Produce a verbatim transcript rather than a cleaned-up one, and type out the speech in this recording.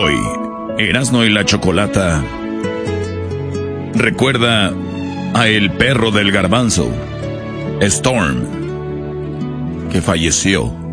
hoy, Erasmo y la Chocolata recuerda a el perro del garbanzo, Storm, que falleció